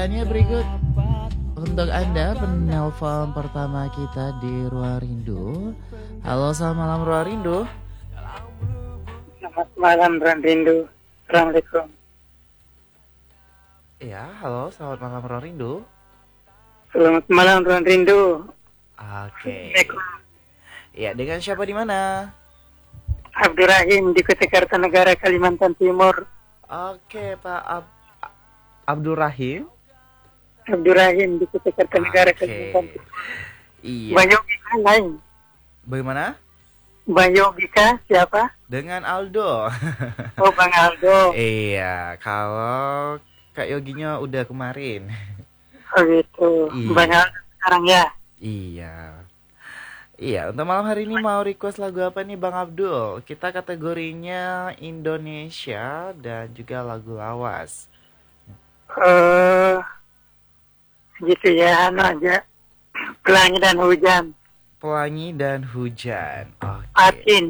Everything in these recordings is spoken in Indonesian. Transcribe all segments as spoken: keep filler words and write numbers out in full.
Pertanyaannya berikut untuk Anda penelpon pertama kita di Ruang Rindu. Halo, selamat malam Ruang Rindu. Selamat malam Ruang Rindu. Assalamualaikum. Iya, halo, selamat malam Ruang Rindu. Selamat malam Ruang Rindu. Oke. Iya, dengan siapa di mana? Abdurrahim di Kota Kartanegara, Kalimantan Timur. Oke, Pak Ab- Abdurrahim. Abdurrahim di Kota Kartanegara, Oke. Kalimantan Timur. Iya. Bayogika lain. Bagaimana? Bayogika siapa? Dengan Aldo. Oh, Bang Aldo. Iya, kalau Kak Yoginya udah kemarin. Oh gitu. Iya. Bang Aldo sekarang ya. Iya. Iya, untuk malam hari ini mau request lagu apa nih Bang Abdul? Kita kategorinya Indonesia dan juga lagu lawas. Eh, gitu ya, anu aja. Pelangi dan hujan. Pelangi dan hujan. Oke. Fatin.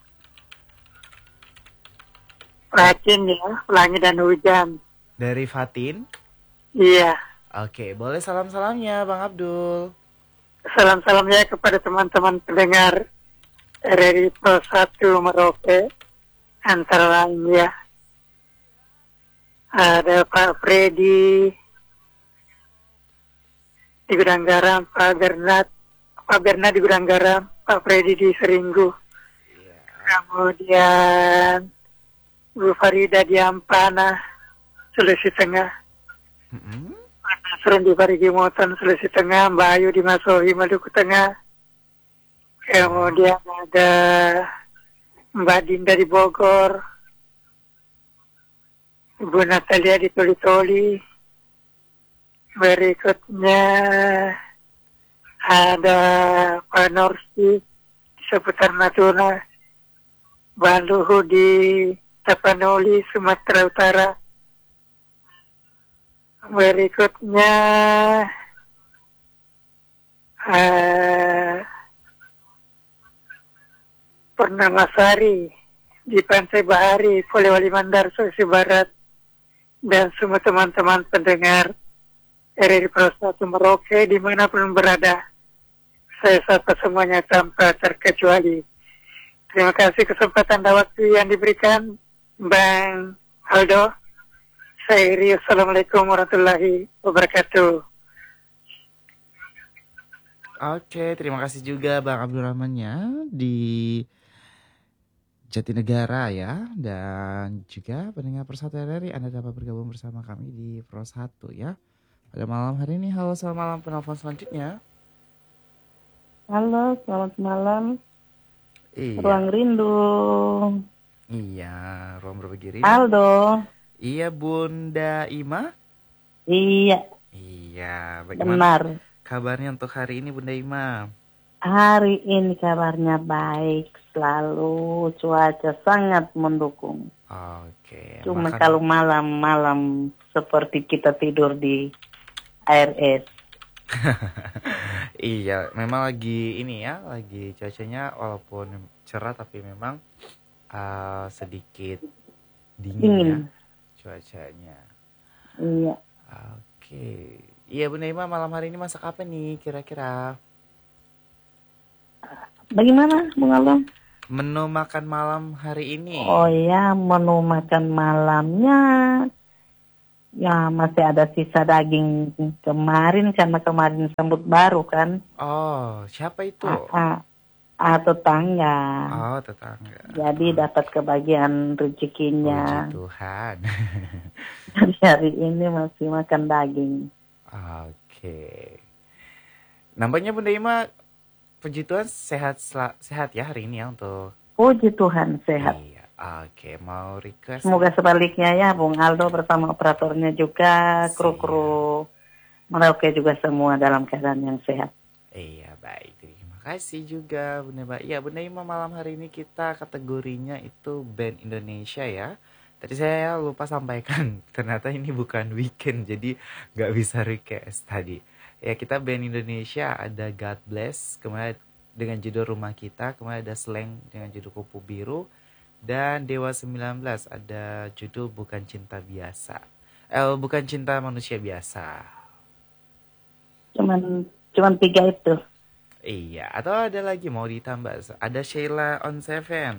Fatin ya, pelangi dan hujan. Dari Fatin. Iya. Oke, boleh salam-salamnya Bang Abdul. Salam-salamnya kepada teman-teman pendengar R R I Pro satu Merauke. Antara lain ya, ada Pak Freddy di Gudang Garam, Pak Bernard, Pak Bernard di Gudang Garam, Pak Freddy di Seringgu. Kemudian Bu Farida di Ampana, Sulawesi Tengah. Mm-mm. Pak Nasrun di Parigi Moton, Sulawesi Tengah. Mbak Ayu di Masohi, Maluku Tengah. Kemudian ada Mbak Dinda di Bogor. Ibu Natalia di Toli-Toli. Berikutnya ada Pak Norsi di seputar Natuna. Mbak Luhu di Tapanuli, Sumatera Utara. Berikutnya uh, Purnamasari di Pantai Bahari, Polewali Mandar, Sulawesi Barat, dan semua teman-teman pendengar R R I Pro satu Merauke dimanapun berada. Saya sapa semuanya tanpa terkecuali. Terima kasih kesempatan dan waktu yang diberikan Bang Aldo. Saya Iri, Assalamualaikum warahmatullahi wabarakatuh. Oke, terima kasih juga Bang Abdurrahmannya di Jatinegara ya. Dan juga pendengar Persatu R R I, Anda dapat bergabung bersama kami di Pro satu ya. Pada malam hari ini, halo selamat malam penelpon selanjutnya. Halo, selamat malam. Iya. Ruang Rindu. Iya, ruang berbagi rindu. Aldo. Iya, Bunda Ima. Iya. Iya, bagaimana Benar. kabarnya untuk hari ini Bunda Ima? Hari ini kabarnya baik, selalu cuaca sangat mendukung. Oke. Cuma makan... kalau malam-malam seperti kita tidur di air es. Iya, memang lagi ini ya, lagi cuacanya walaupun cerah tapi memang uh, sedikit dingin, dingin ya cuacanya. Iya. Oke. Iya Bunda Ima, malam hari ini masak apa nih kira-kira? Bagaimana Bung Aldo? Menu makan malam hari ini. Oh ya, menu makan malamnya ya masih ada sisa daging kemarin karena kemarin sambut baru kan. Oh, siapa itu? Ah, ah, ah tetangga. Oh, tetangga. Jadi oh. dapat kebagian rezekinya. Puji Tuhan. Jadi hari ini masih makan daging. Oke. Nampaknya Bunda Ima, puji Tuhan sehat sehat ya hari ini ya untuk. Puji Tuhan sehat. Iya. Oke, mau request. Semoga sebaliknya ya, Bung Aldo bersama operatornya juga, kru-kru Merauke juga semua dalam keadaan yang sehat. Iya, baik. Terima kasih juga Bunda Ima. Iya, Bunda Ima, malam hari ini kita kategorinya itu band Indonesia ya. Tadi saya lupa sampaikan, ternyata ini bukan weekend, jadi nggak bisa request tadi. Ya, kita band Indonesia, ada God Bless, kemudian dengan judul Rumah Kita, kemudian ada Slang dengan judul Kupu Biru, dan Dewa sembilan belas ada judul Bukan Cinta Biasa. Eh, bukan cinta manusia biasa. Cuman cuman tiga itu. Iya, atau ada lagi mau ditambah? Ada Sheila on Seven.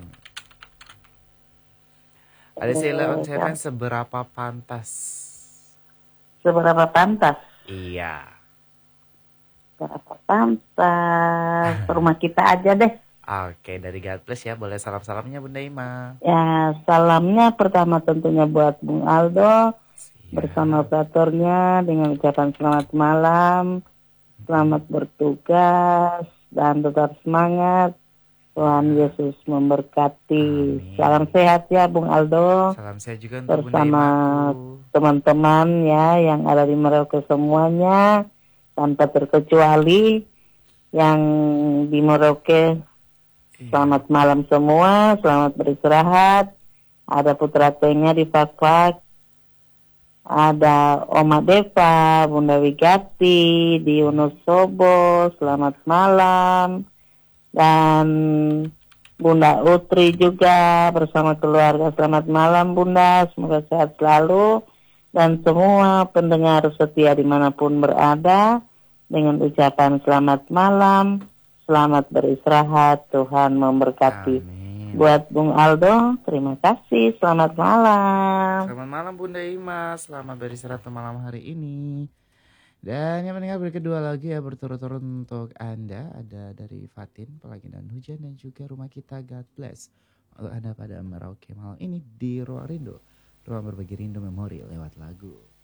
Ada Sheila on Eh, Seven, seberapa pantas? Seberapa pantas? Iya. Seberapa pantas? Rumah kita aja deh. Oke, dari God Bless ya. Boleh salam-salamnya Bunda Ima. Ya, salamnya pertama tentunya buat Bung Aldo Siap. bersama operatornya dengan ucapan selamat malam, selamat bertugas, dan tetap semangat. Tuhan Yesus memberkati. Amin. Salam sehat ya Bung Aldo. Salam sehat juga untuk Bunda Bersama Imaku. teman-teman ya yang ada di Merauke semuanya tanpa terkecuali yang di Merauke. Iya. Selamat malam semua, selamat beristirahat. Ada Putra Tengnya di Fakfak, ada Oma Deva, Bunda Wigati di Wonosobo, selamat malam. Dan Bunda Utri juga bersama keluarga, selamat malam Bunda, semoga sehat selalu. Dan semua pendengar setia dimanapun berada, dengan ucapan selamat malam, selamat beristirahat, Tuhan memberkati. Amin. Buat Bung Aldo, terima kasih, selamat malam. Selamat malam Bunda Ima, selamat beristirahat malam hari ini. Dan yang mendengar berkedua lagi ya berturut-turut untuk Anda. Ada dari Fatin, Pelangi dan Hujan, dan juga Rumah Kita God Bless. Untuk Anda pada Merauke malam ini di Ruang Rindu, ruang berbagi rindu memori lewat lagu.